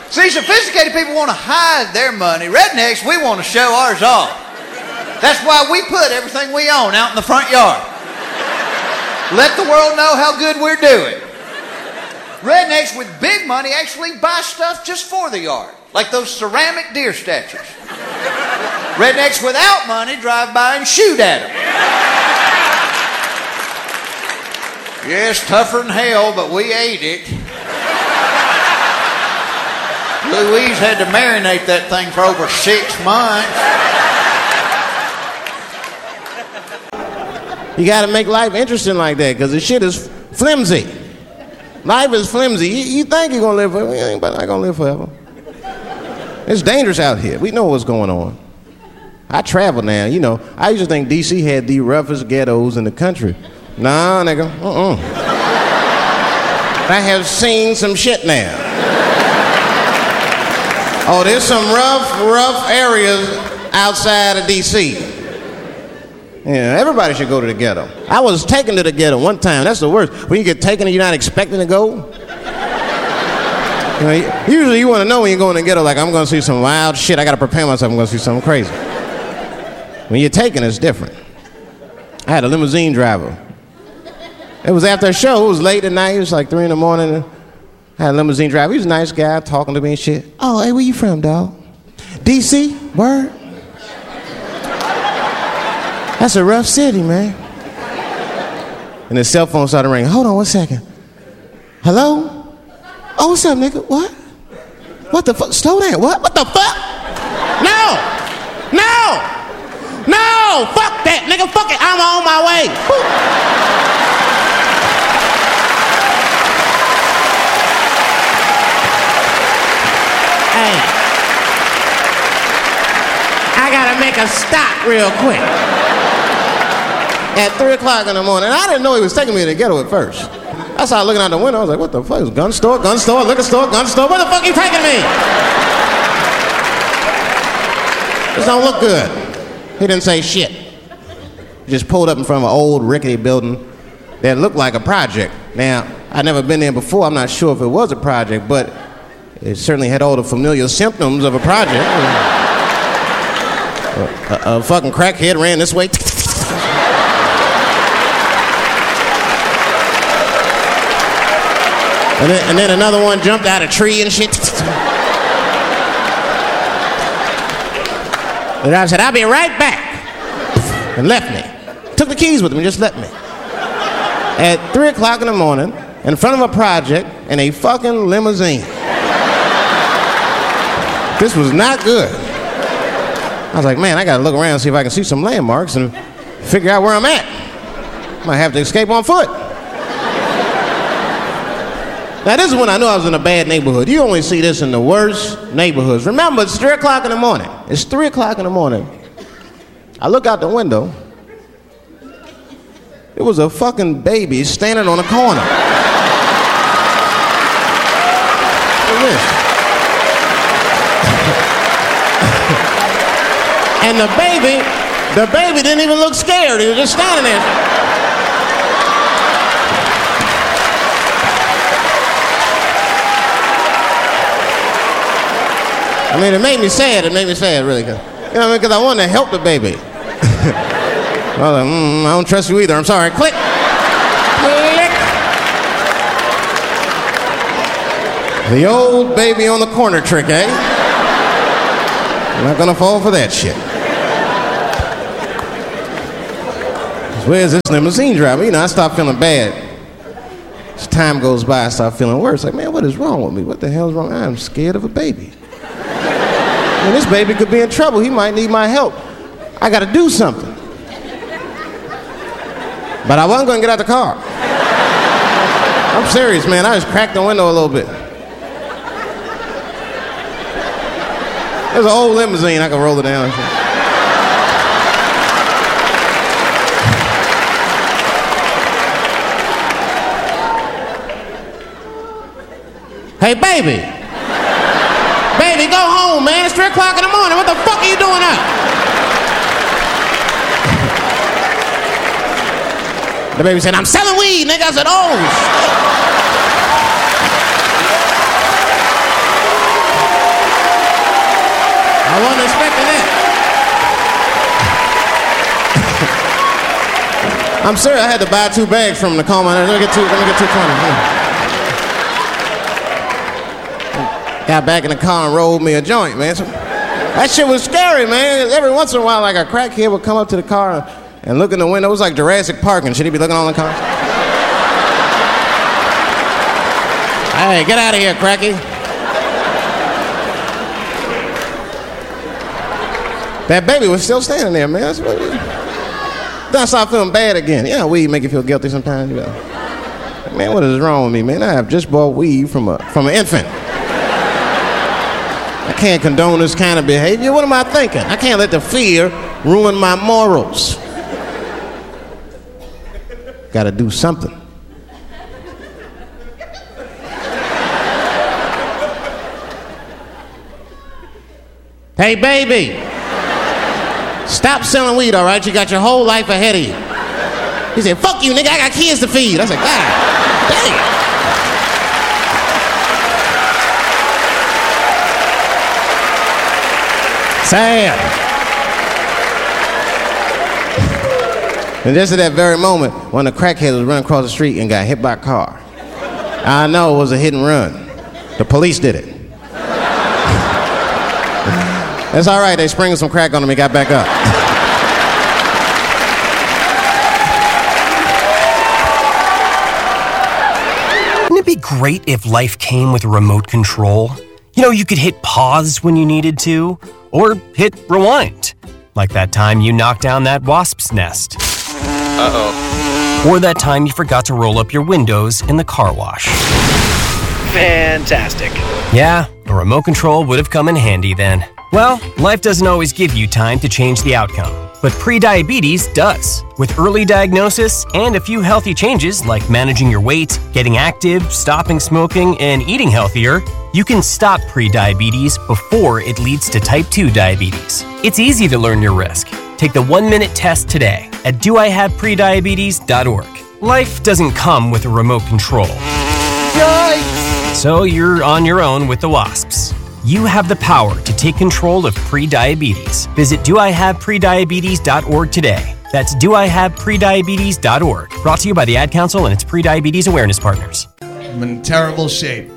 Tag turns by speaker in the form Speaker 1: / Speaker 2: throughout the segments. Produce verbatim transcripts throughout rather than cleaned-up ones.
Speaker 1: See, sophisticated people want to hide their money. Rednecks, we want to show ours off. That's why we put everything we own out in the front yard. Let the world know how good we're doing. Rednecks with big money actually buy stuff just for the yard, like those ceramic deer statues. Rednecks without money drive by and shoot at them. Yes, tougher than hell, but we ate it. Louise had to marinate that thing for over six months.
Speaker 2: You gotta make life interesting like that, because the shit is flimsy. Life is flimsy. You, you think you're gonna live forever, you ain't not gonna live forever. It's dangerous out here. We know what's going on. I travel now, you know. I used to think D C had the roughest ghettos in the country. Nah, nigga, uh-uh. I have seen some shit now. Oh, there's some rough, rough areas outside of D C. Yeah, everybody should go to the ghetto. I was taken to the ghetto one time. That's the worst. When you get taken and you're not expecting to go. You know, usually you want to know when you go in the ghetto, like, I'm going to see some wild shit. I got to prepare myself. I'm going to see something crazy. When you're taken, it's different. I had a limousine driver. It was after a show. It was late at night. It was like three in the morning. I had a limousine driver. He was a nice guy talking to me and shit. Oh, hey, where you from, dog? D C? Word? That's a rough city, man. And his cell phone started ringing. Hold on one second. Hello? Oh, what's up, nigga? What? What the fuck? Slow down. What? What the fuck? No! No! No! Fuck that, nigga. Fuck it. I'm on my way. Woo. Hey. I gotta make a stop real quick. At three o'clock in the morning. I didn't know he was taking me to the ghetto at first. I started looking out the window. I was like, what the fuck? Is gun store, gun store, liquor store, gun store? Where the fuck are you taking me? This don't look good. He didn't say shit. He just pulled up in front of an old rickety building that looked like a project. Now, I'd never been there before. I'm not sure if it was a project, but it certainly had all the familiar symptoms of a project. a, a, a fucking crackhead ran this way. And then, and then another one jumped out of a tree and shit. The driver said, I'll be right back. And left me. Took the keys with him and just left me. At three o'clock in the morning, in front of a project, in a fucking limousine. This was not good. I was like, man, I gotta look around and see if I can see some landmarks and figure out where I'm at. Might have to escape on foot. Now, this is when I knew I was in a bad neighborhood. You only see this in the worst neighborhoods. Remember, it's three o'clock in the morning. It's three o'clock in the morning. I look out the window. It was a fucking baby standing on a corner. Look at this. And the baby, the baby didn't even look scared. He was just standing there. I mean, it made me sad. It made me sad, really. You know what I mean? Because I wanted to help the baby. I was like, mm, I don't trust you either. I'm sorry. Click. Click. The old baby on the corner trick, eh? I'm not going to fall for that shit. Where's this limousine driver? You know, I start feeling bad. As time goes by, I start feeling worse. Like, man, what is wrong with me? What the hell is wrong? I'm scared of a baby. And this baby could be in trouble. He might need my help. I got to do something. But I wasn't going to get out the car. I'm serious, man. I just cracked the window a little bit. There's an old limousine. I can roll it down and shit. Hey, baby. Baby, go home, man. It's three o'clock in the morning. What the fuck are you doing up? The baby said, I'm selling weed, nigga. I said, oh, shit. I'm serious. I had to buy two bags from him to calm my nerves. Let me get two. Let me get two twenty. Got back in the car and rolled me a joint, man. So, that shit was scary, man. Every once in a while, like a crackhead would come up to the car and, and look in the window. It was like Jurassic Park, and shit. He'd be looking on the car. Hey, get out of here, cracky. That baby was still standing there, man. That's what, then I started feeling bad again. Yeah, weed make you feel guilty sometimes. You know. Man, what is wrong with me, man? I have just bought weed from a from an infant. I can't condone this kind of behavior. What am I thinking? I can't let the fear ruin my morals. Got to do something. Hey, baby. Stop selling weed, all right? You got your whole life ahead of you. He said, fuck you, nigga, I got kids to feed. I said, God damn. Sad. And just at that very moment, one of the crackheads was running across the street and got hit by a car. I know it was a hit and run. The police did it. That's all right, they sprinkled some crack on him and got back up.
Speaker 3: Wouldn't it be great if life came with a remote control? You know, you could hit pause when you needed to, or hit rewind. Like that time you knocked down that wasp's nest.
Speaker 4: Uh-oh.
Speaker 3: Or that time you forgot to roll up your windows in the car wash.
Speaker 4: Fantastic.
Speaker 3: Yeah, a remote control would have come in handy then. Well, life doesn't always give you time to change the outcome, but prediabetes does. With early diagnosis and a few healthy changes like managing your weight, getting active, stopping smoking, and eating healthier, you can stop prediabetes before it leads to type two diabetes. It's easy to learn your risk. Take the one-minute test today at do I have prediabetes dot org. Life doesn't come with a remote control. Yikes! So you're on your own with the wasps. You have the power to take control of prediabetes. Visit do I have prediabetes dot org today. That's do I have prediabetes dot org. Brought to you by the Ad Council and its prediabetes awareness partners.
Speaker 5: I'm in terrible shape.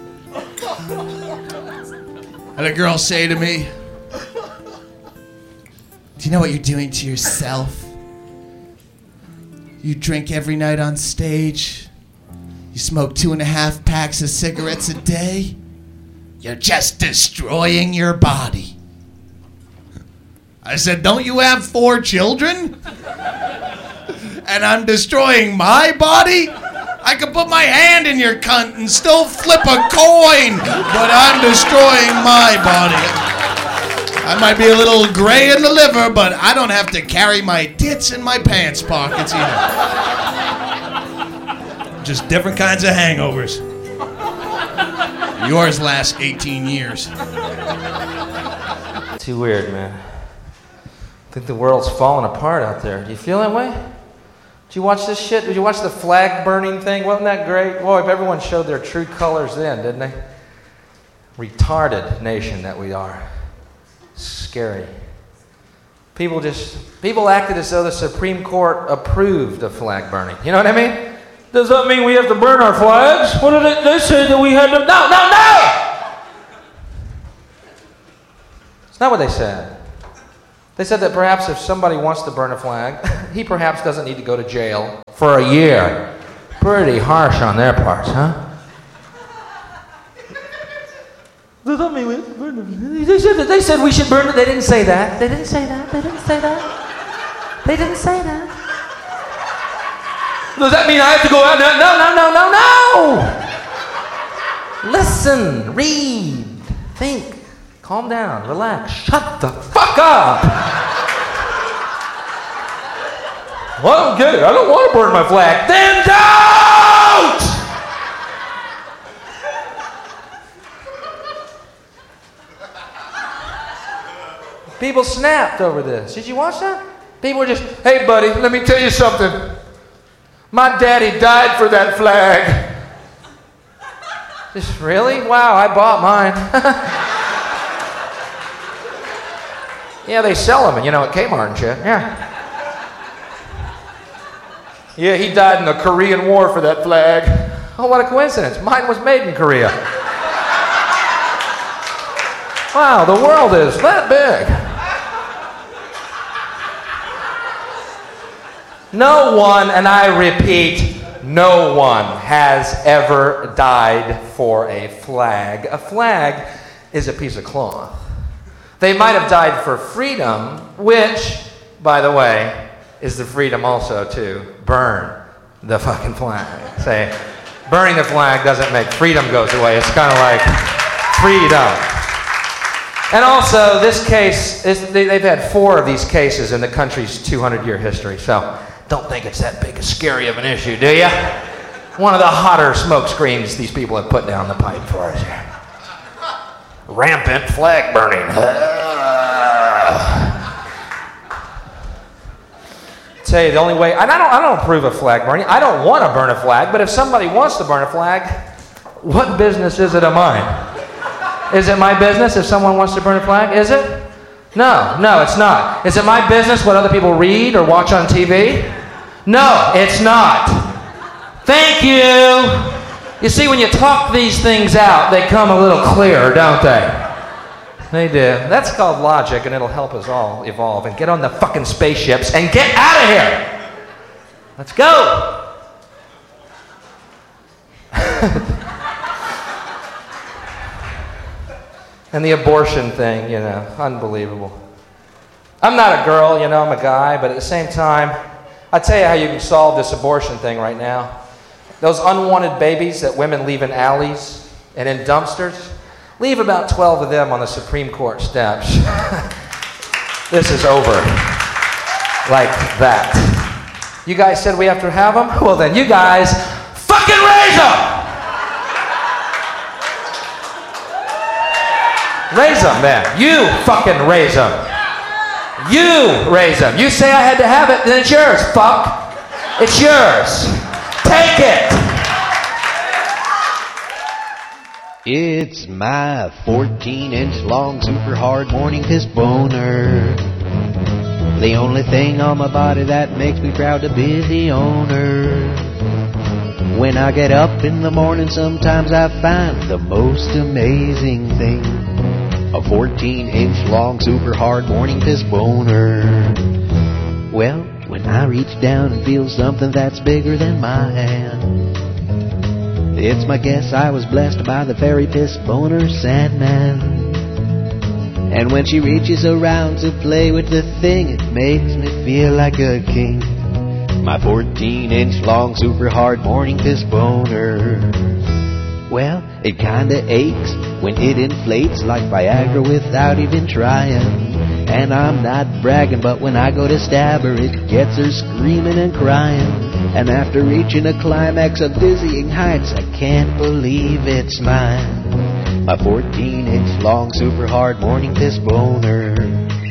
Speaker 5: Had a girl say to me, do you know what you're doing to yourself? You drink every night on stage. You smoke two and a half packs of cigarettes a day. You're just destroying your body. I said, don't you have four children? And I'm destroying my body? I could put my hand in your cunt and still flip a coin, but I'm destroying my body. I might be a little gray in the liver, but I don't have to carry my tits in my pants pockets either. Just different kinds of hangovers. Yours last eighteen years.
Speaker 6: Too weird, man. I think the world's falling apart out there. Do you feel that way? Did you watch this shit? Did you watch the flag burning thing? Wasn't that great? Boy, everyone showed their true colors then, didn't they? Retarded nation that we are. Scary. People just, people acted as though the Supreme Court approved of flag burning. You know what I mean? Does that mean we have to burn our flags? What did it, they say that we had to, no, no, no! It's not what they said. They said that perhaps if somebody wants to burn a flag, he perhaps doesn't need to go to jail for a year. Pretty harsh on their part, huh? Does that mean we have to burn it? They said that they said we should burn it. They didn't say that. They didn't say that. They didn't say that. They didn't say that. Does that mean I have to go out now? No, no, no, no, no! Listen, read, think, calm down, relax, shut the fuck up! Well, okay, I don't want to burn my flag. Then don't! People snapped over this. Did you watch that? People were just, hey buddy, let me tell you something. My daddy died for that flag. Just really? Wow, I bought mine. Yeah, they sell them, you know, at Kmart and shit. Yeah. Yeah, he died in the Korean War for that flag. Oh, what a coincidence. Mine was made in Korea. Wow, the world is that big. No one, and I repeat, no one has ever died for a flag. A flag is a piece of cloth. They might have died for freedom, which, by the way, is the freedom also to burn the fucking flag. Say, burning the flag doesn't make freedom goes away. It's kind of like freedom. And also, this case, is, they, they've had four of these cases in the country's two hundred year history, so don't think it's that big, scary of an issue, do you? One of the hotter smoke screens these people have put down the pipe for us here. Rampant flag burning. Tell you the only way, and I don't, I don't approve of flag burning. I don't want to burn a flag, but if somebody wants to burn a flag, what business is it of mine? Is it my business if someone wants to burn a flag? Is it? No, no, it's not. Is it my business what other people read or watch on T V? No, it's not. Thank you. You see, when you talk these things out, they come a little clearer, don't they? They do. That's called logic, and it'll help us all evolve and get on the fucking spaceships and get out of here. Let's go. And the abortion thing, you know, unbelievable. I'm not a girl, you know, I'm a guy, but at the same time, I'll tell you how you can solve this abortion thing right now. Those unwanted babies that women leave in alleys and in dumpsters, leave about twelve of them on the Supreme Court steps. This is over. Like that. You guys said we have to have them? Well then, you guys fucking raise them! Raise them, man. You fucking raise them. You raise them. You say I had to have it, then it's yours, fuck. It's yours. Take it.
Speaker 7: It's my fourteen inch long super hard morning piss boner. The only thing on my body that makes me proud to be the owner. When I get up in the morning, sometimes I find the most amazing thing. A fourteen inch long super hard morning piss boner. Well, when I reach down and feel something that's bigger than my hand, it's my guess I was blessed by the fairy piss boner Sandman. And when she reaches around to play with the thing, it makes me feel like a king. My fourteen inch long super hard morning piss boner. Well, it kinda aches when it inflates like Viagra without even trying. And I'm not bragging, but when I go to stab her, it gets her screaming and crying. And after reaching a climax of dizzying heights, I can't believe it's mine. My fourteen inch long super hard morning piss boner.